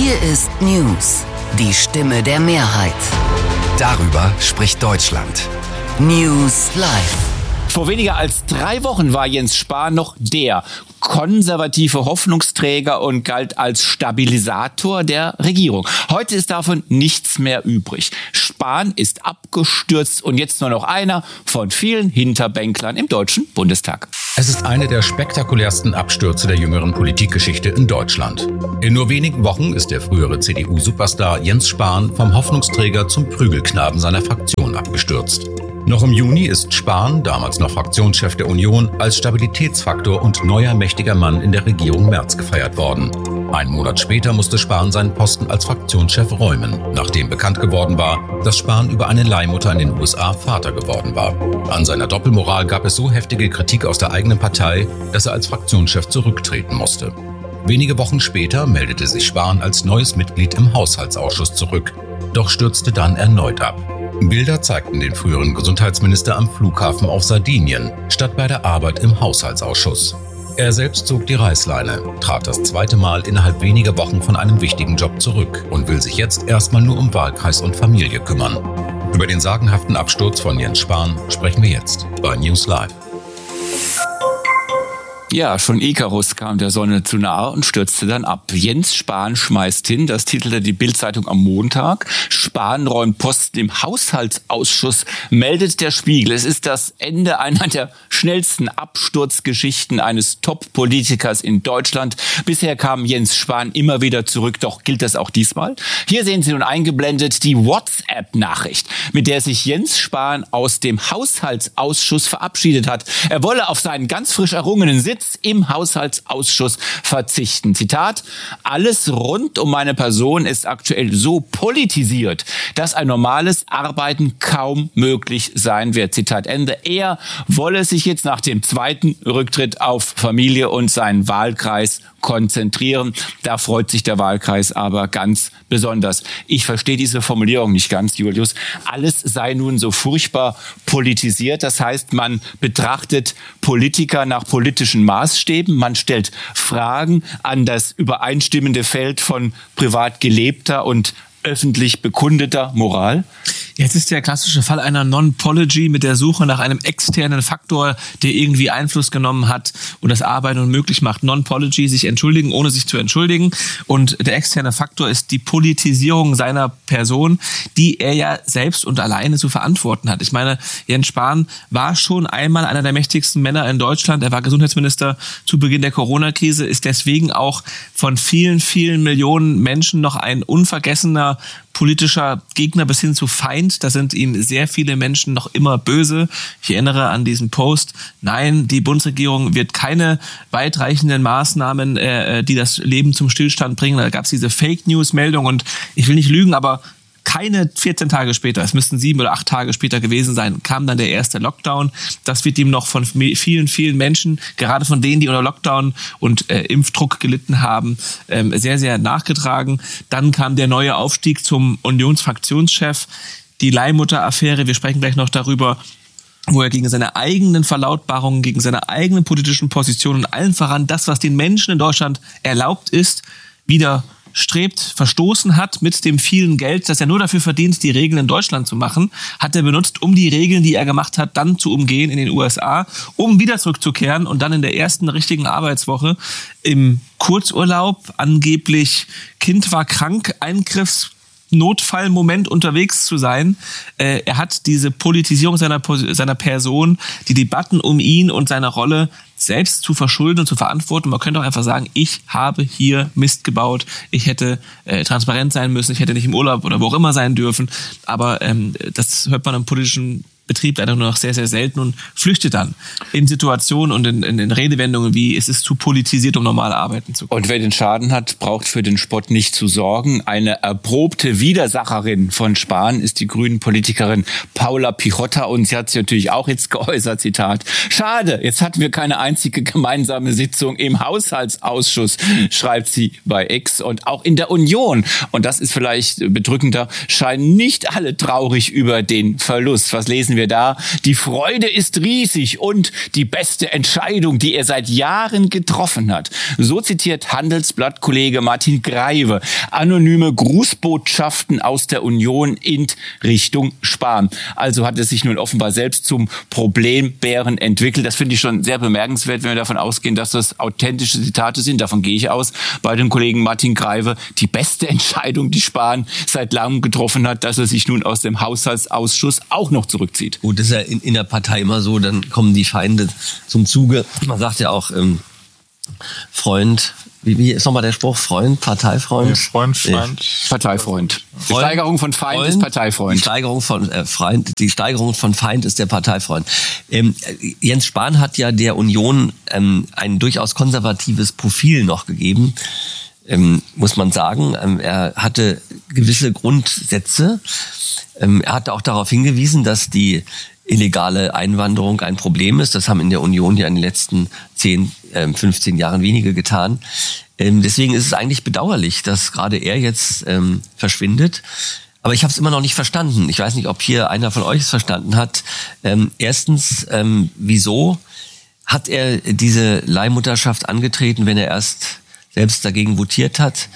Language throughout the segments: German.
Hier ist News, die Stimme der Mehrheit. Darüber spricht Deutschland. News Live. Vor weniger als 3 Wochen war Jens Spahn noch der konservative Hoffnungsträger und galt als Stabilisator der Regierung. Heute ist davon nichts mehr übrig. Spahn ist abgestürzt und jetzt nur noch einer von vielen Hinterbänklern im Deutschen Bundestag. Es ist einer der spektakulärsten Abstürze der jüngeren Politikgeschichte in Deutschland. In nur wenigen Wochen ist der frühere CDU-Superstar Jens Spahn vom Hoffnungsträger zum Prügelknaben seiner Fraktion abgestürzt. Noch im Juni ist Spahn, damals noch Fraktionschef der Union, als Stabilitätsfaktor und neuer mächtiger Mann in der Regierung Merz gefeiert worden. Einen Monat später musste Spahn seinen Posten als Fraktionschef räumen, nachdem bekannt geworden war, dass Spahn über eine Leihmutter in den USA Vater geworden war. An seiner Doppelmoral gab es so heftige Kritik aus der eigenen Partei, dass er als Fraktionschef zurücktreten musste. Wenige Wochen später meldete sich Spahn als neues Mitglied im Haushaltsausschuss zurück, doch stürzte dann erneut ab. Bilder zeigten den früheren Gesundheitsminister am Flughafen auf Sardinien, statt bei der Arbeit im Haushaltsausschuss. Er selbst zog die Reißleine, trat das 2. Mal innerhalb weniger Wochen von einem wichtigen Job zurück und will sich jetzt erstmal nur um Wahlkreis und Familie kümmern. Über den sagenhaften Absturz von Jens Spahn sprechen wir jetzt bei News Live. Ja, schon Ikarus kam der Sonne zu nahe und stürzte dann ab. Jens Spahn schmeißt hin, das titelte die Bild-Zeitung am Montag. Spahn räumt Posten im Haushaltsausschuss, meldet der Spiegel. Es ist das Ende einer der schnellsten Absturzgeschichten eines Top-Politikers in Deutschland. Bisher kam Jens Spahn immer wieder zurück, doch gilt das auch diesmal? Hier sehen Sie nun eingeblendet die WhatsApp-Nachricht, mit der sich Jens Spahn aus dem Haushaltsausschuss verabschiedet hat. Er wolle auf seinen ganz frisch errungenen Sitz im Haushaltsausschuss verzichten. Zitat: Alles rund um meine Person ist aktuell so politisiert, dass ein normales Arbeiten kaum möglich sein wird. Zitat Ende. Er wolle sich jetzt nach dem 2. Rücktritt auf Familie und seinen Wahlkreis konzentrieren. Da freut sich der Wahlkreis aber ganz besonders. Ich verstehe diese Formulierung nicht ganz, Julius. Alles sei nun so furchtbar politisiert. Das heißt, man betrachtet Politiker nach politischen Maßstäben. Man stellt Fragen an das übereinstimmende Feld von privat gelebter und öffentlich bekundeter Moral. Jetzt ist der klassische Fall einer Non-Pology mit der Suche nach einem externen Faktor, der irgendwie Einfluss genommen hat und das Arbeiten unmöglich macht. Non-Pology, sich entschuldigen, ohne sich zu entschuldigen. Und der externe Faktor ist die Politisierung seiner Person, die er ja selbst und alleine zu verantworten hat. Ich meine, Jens Spahn war schon einmal einer der mächtigsten Männer in Deutschland. Er war Gesundheitsminister zu Beginn der Corona-Krise, ist deswegen auch von vielen, vielen Millionen Menschen noch ein unvergessener politischer Gegner bis hin zu Feind. Da sind ihm sehr viele Menschen noch immer böse. Ich erinnere an diesen Post. Nein, die Bundesregierung wird keine weitreichenden Maßnahmen, die das Leben zum Stillstand bringen. Da gab es diese Fake-News-Meldung und ich will nicht lügen, aber keine 14 Tage später, es müssten 7 oder 8 Tage später gewesen sein, kam dann der erste Lockdown. Das wird ihm noch von vielen, vielen Menschen, gerade von denen, die unter Lockdown und Impfdruck gelitten haben, sehr, sehr nachgetragen. Dann kam der neue Aufstieg zum Unionsfraktionschef, die Leihmutter-Affäre, wir sprechen gleich noch darüber, wo er gegen seine eigenen Verlautbarungen, gegen seine eigenen politischen Positionen, allen voran das, was den Menschen in Deutschland erlaubt ist, wieder verstoßen hat mit dem vielen Geld, das er nur dafür verdient, die Regeln in Deutschland zu machen, hat er benutzt, um die Regeln, die er gemacht hat, dann zu umgehen in den USA, um wieder zurückzukehren und dann in der ersten richtigen Arbeitswoche im Kurzurlaub, angeblich Kind war krank, Notfallmoment unterwegs zu sein. Er hat diese Politisierung seiner Person, die Debatten um ihn und seine Rolle selbst zu verschulden und zu verantworten. Man könnte auch einfach sagen, ich habe hier Mist gebaut, ich hätte transparent sein müssen, ich hätte nicht im Urlaub oder wo auch immer sein dürfen. Aber das hört man im politischen Betrieb leider nur noch sehr, sehr selten und flüchtet dann in Situationen und in Redewendungen wie, es ist zu politisiert, um normal arbeiten zu können. Und wer den Schaden hat, braucht für den Spott nicht zu sorgen. Eine erprobte Widersacherin von Spahn ist die Grünen-Politikerin Paula Pichotta und sie hat sich natürlich auch jetzt geäußert, Zitat: Schade, jetzt hatten wir keine einzige gemeinsame Sitzung im Haushaltsausschuss, schreibt sie bei X. Und auch in der Union, und das ist vielleicht bedrückender, scheinen nicht alle traurig über den Verlust. Was lesen lesen wir da: Die Freude ist riesig und die beste Entscheidung, die er seit Jahren getroffen hat. So zitiert Handelsblatt-Kollege Martin Greive anonyme Grußbotschaften aus der Union in Richtung Spahn. Also hat es sich nun offenbar selbst zum Problembären entwickelt. Das finde ich schon sehr bemerkenswert, wenn wir davon ausgehen, dass das authentische Zitate sind. Davon gehe ich aus bei dem Kollegen Martin Greive. Die beste Entscheidung, die Spahn seit langem getroffen hat, dass er sich nun aus dem Haushaltsausschuss auch noch zurückzieht. Gut, das ist ja in der Partei immer so, dann kommen die Feinde zum Zuge. Man sagt ja auch Freund, wie ist nochmal der Spruch? Freund, Parteifreund? Freund, Parteifreund. Die Steigerung von Feind ist Parteifreund. Die Steigerung von Feind ist der Parteifreund. Jens Spahn hat ja der Union ein durchaus konservatives Profil noch gegeben, muss man sagen. Er hatte gewisse Grundsätze. Er hatte auch darauf hingewiesen, dass die illegale Einwanderung ein Problem ist. Das haben in der Union ja in den letzten 10, 15 Jahren wenige getan. Deswegen ist es eigentlich bedauerlich, dass gerade er jetzt verschwindet. Aber ich habe es immer noch nicht verstanden. Ich weiß nicht, ob hier einer von euch es verstanden hat. Erstens, wieso hat er diese Leihmutterschaft angetreten, wenn er erst selbst dagegen votiert hat?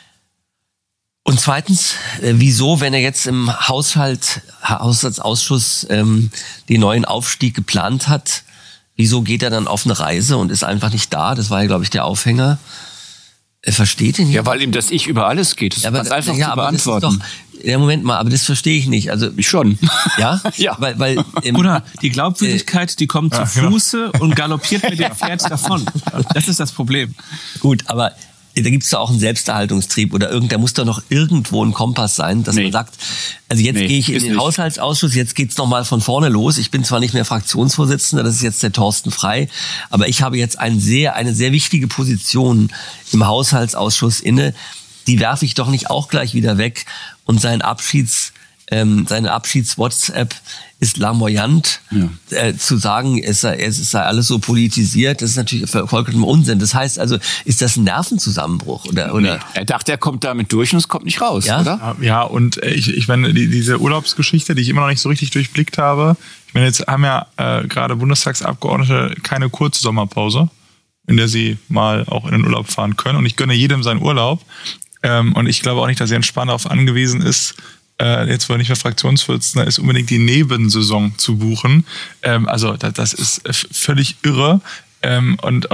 Und zweitens, wieso, wenn er jetzt im Haushaltsausschuss den neuen Aufstieg geplant hat, wieso geht er dann auf eine Reise und ist einfach nicht da? Das war ja, glaube ich, der Aufhänger. Er versteht ihn nicht. Ja, weil ihm das Ich über alles geht. Das ist ganz einfach zu beantworten. Moment mal, aber das verstehe ich nicht. Also ich schon. Ja? Ja. Weil Oder die Glaubwürdigkeit, die kommt zu Fuße und galoppiert mit dem Pferd davon. Das ist das Problem. Gut, aber da gibt's doch auch einen Selbsterhaltungstrieb oder da muss doch noch irgendwo ein Kompass sein, dass man sagt, also jetzt gehe ich in den Haushaltsausschuss, jetzt geht's nochmal von vorne los. Ich bin zwar nicht mehr Fraktionsvorsitzender, das ist jetzt der Thorsten Frey, aber ich habe jetzt eine sehr wichtige Position im Haushaltsausschuss inne. Die werfe ich doch nicht auch gleich wieder weg. Und seine Abschieds-WhatsApp ist larmoyant. Ja. Zu sagen, es sei alles so politisiert, das ist natürlich vollkommen Unsinn. Das heißt also, ist das ein Nervenzusammenbruch? Oder? Nee. Er dachte, er kommt damit durch und es kommt nicht raus, oder? Ja, und ich meine, diese Urlaubsgeschichte, die ich immer noch nicht so richtig durchblickt habe, ich meine, jetzt haben ja gerade Bundestagsabgeordnete keine kurze Sommerpause, in der sie mal auch in den Urlaub fahren können. Und ich gönne jedem seinen Urlaub. Und ich glaube auch nicht, dass Jens Spahn darauf angewiesen ist, jetzt wo er nicht mehr Fraktionsvorsitzender ist, unbedingt die Nebensaison zu buchen. Also das ist völlig irre. Und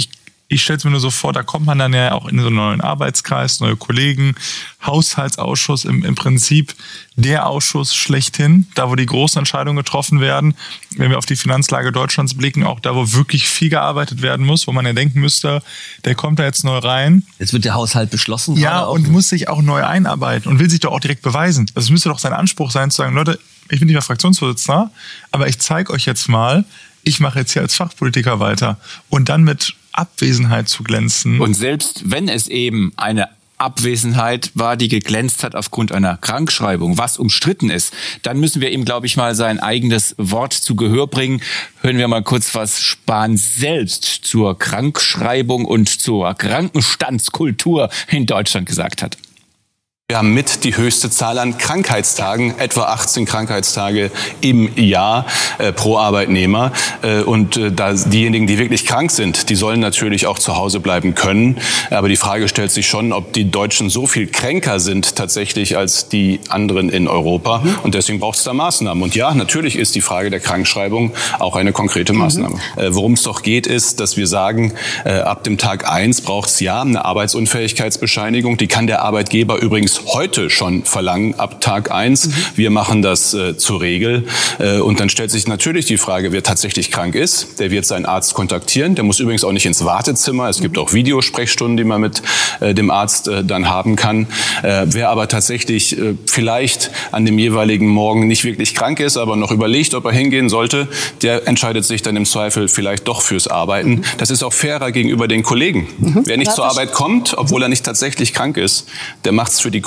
ich stelle es mir nur so vor, da kommt man dann ja auch in so einen neuen Arbeitskreis, neue Kollegen, Haushaltsausschuss, im Prinzip der Ausschuss schlechthin, da wo die großen Entscheidungen getroffen werden. Wenn wir auf die Finanzlage Deutschlands blicken, auch da, wo wirklich viel gearbeitet werden muss, wo man ja denken müsste, der kommt da jetzt neu rein. Jetzt wird der Haushalt beschlossen. Ja, und muss sich auch neu einarbeiten und will sich doch auch direkt beweisen. Das müsste doch sein Anspruch sein, zu sagen, Leute, ich bin nicht mehr Fraktionsvorsitzender, aber ich zeige euch jetzt mal, ich mache jetzt hier als Fachpolitiker weiter. Und dann mit Abwesenheit zu glänzen. Und selbst wenn es eben eine Abwesenheit war, die geglänzt hat aufgrund einer Krankschreibung, was umstritten ist, dann müssen wir ihm, glaube ich, mal sein eigenes Wort zu Gehör bringen. Hören wir mal kurz, was Spahn selbst zur Krankschreibung und zur Krankenstandskultur in Deutschland gesagt hat. Wir haben mit die höchste Zahl an Krankheitstagen, etwa 18 Krankheitstage im Jahr pro Arbeitnehmer. Und da diejenigen, die wirklich krank sind, die sollen natürlich auch zu Hause bleiben können. Aber die Frage stellt sich schon, ob die Deutschen so viel kränker sind tatsächlich als die anderen in Europa. Und deswegen braucht es da Maßnahmen. Und ja, natürlich ist die Frage der Krankschreibung auch eine konkrete Maßnahme. Worum es doch geht, ist, dass wir sagen, ab dem Tag 1 braucht es ja eine Arbeitsunfähigkeitsbescheinigung. Die kann der Arbeitgeber übrigens heute schon verlangen, ab Tag 1. Wir machen das zur Regel. Und dann stellt sich natürlich die Frage, wer tatsächlich krank ist. Der wird seinen Arzt kontaktieren. Der muss übrigens auch nicht ins Wartezimmer. Es gibt auch Videosprechstunden, die man mit dem Arzt dann haben kann. Wer aber tatsächlich vielleicht an dem jeweiligen Morgen nicht wirklich krank ist, aber noch überlegt, ob er hingehen sollte, der entscheidet sich dann im Zweifel vielleicht doch fürs Arbeiten. Das ist auch fairer gegenüber den Kollegen. Wer nicht zur Arbeit kommt, obwohl er nicht tatsächlich krank ist, der macht es für die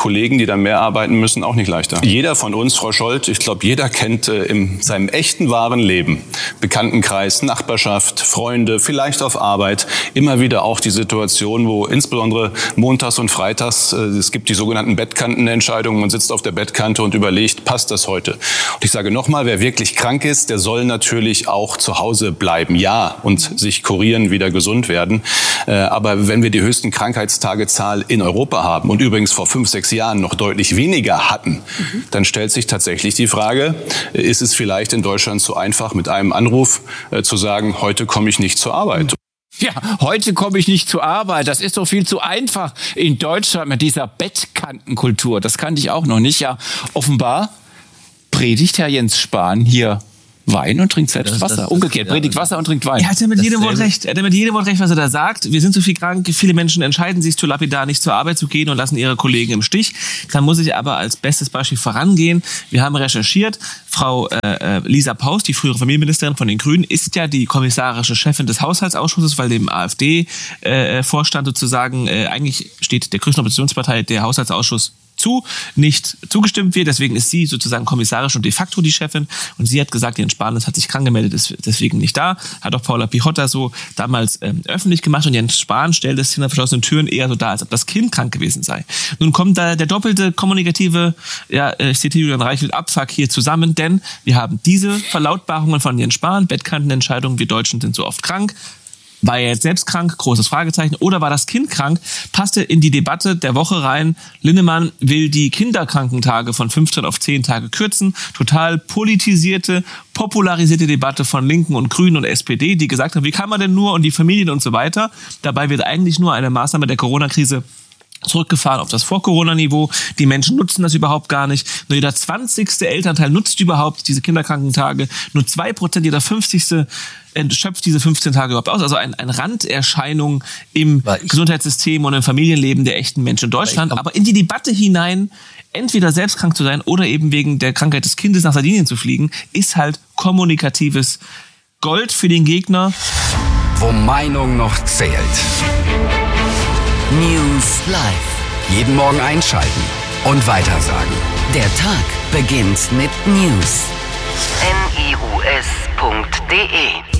Kollegen, die da mehr arbeiten müssen, auch nicht leichter. Jeder von uns, Frau Scholz, ich glaube, jeder kennt in seinem echten, wahren Leben, Bekanntenkreis, Nachbarschaft, Freunde, vielleicht auf Arbeit, immer wieder auch die Situation, wo insbesondere montags und freitags, es gibt die sogenannten Bettkantenentscheidungen, man sitzt auf der Bettkante und überlegt, passt das heute? Und ich sage nochmal, wer wirklich krank ist, der soll natürlich auch zu Hause bleiben, ja, und sich kurieren, wieder gesund werden. Aber wenn wir die höchsten Krankheitstagezahl in Europa haben und übrigens vor 5-6 Jahren noch deutlich weniger hatten, dann stellt sich tatsächlich die Frage, ist es vielleicht in Deutschland zu einfach, mit einem Anruf zu sagen, heute komme ich nicht zur Arbeit? Ja, heute komme ich nicht zur Arbeit. Das ist doch viel zu einfach in Deutschland mit dieser Bettkantenkultur. Das kannte ich auch noch nicht. Ja, offenbar predigt Herr Jens Spahn hier Wein und trinkt selbst Wasser. Umgekehrt, predigt Wasser und trinkt Wein. Er hat ja mit jedem Wort recht. Er hat ja mit jedem Wort recht, was er da sagt. Wir sind so viel krank, viele Menschen entscheiden sich zu lapidar nicht zur Arbeit zu gehen und lassen ihre Kollegen im Stich. Da muss ich aber als bestes Beispiel vorangehen. Wir haben recherchiert, Frau Lisa Paus, die frühere Familienministerin von den Grünen, ist ja die kommissarische Chefin des Haushaltsausschusses, weil dem AfD-Vorstand sozusagen, eigentlich steht der größten Oppositionspartei der Haushaltsausschuss nicht zugestimmt wird. Deswegen ist sie sozusagen kommissarisch und de facto die Chefin. Und sie hat gesagt, Jens Spahn hat sich krank gemeldet, ist deswegen nicht da. Hat auch Paula Pichotta so damals öffentlich gemacht. Und Jens Spahn stellt es hinter verschlossenen Türen eher so dar, als ob das Kind krank gewesen sei. Nun kommt da der doppelte kommunikative, ich zitiere Julian Reichelt, Abfuck hier zusammen, denn wir haben diese Verlautbarungen von Jens Spahn, Bettkantenentscheidungen, wir Deutschen sind so oft krank. War er jetzt selbst krank? Großes Fragezeichen. Oder war das Kind krank? Passte in die Debatte der Woche rein. Linnemann will die Kinderkrankentage von 15 auf 10 Tage kürzen. Total politisierte, popularisierte Debatte von Linken und Grünen und SPD, die gesagt haben, wie kann man denn nur und die Familien und so weiter. Dabei wird eigentlich nur eine Maßnahme der Corona-Krise zurückgefahren auf das Vor-Corona-Niveau. Die Menschen nutzen das überhaupt gar nicht. Nur jeder 20. Elternteil nutzt überhaupt diese Kinderkrankentage. Nur 2%, jeder 50. schöpft diese 15 Tage überhaupt aus. Also eine Randerscheinung im Gesundheitssystem und im Familienleben der echten Menschen in Deutschland. Aber in die Debatte hinein, entweder selbst krank zu sein oder eben wegen der Krankheit des Kindes nach Sardinien zu fliegen, ist halt kommunikatives Gold für den Gegner. Wo Meinung noch zählt. News Live. Jeden Morgen einschalten und weitersagen. Der Tag beginnt mit News. NIUS.de